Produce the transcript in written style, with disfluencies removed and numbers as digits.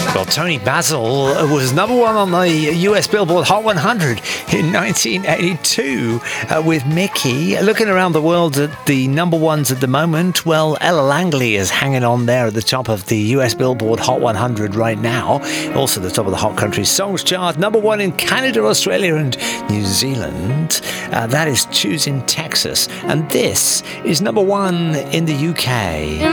Well, Tony Basil was number one on the US Billboard Hot 100 in 1982 with Mickey. Looking around the world at the number ones at the moment, well, Ella Langley is hanging on there at the top of the US Billboard Hot 100 right now. Also the top of the Hot Country Songs chart. Number one in Canada, Australia and New Zealand. That is Choosing Texas. And this is number one in the UK.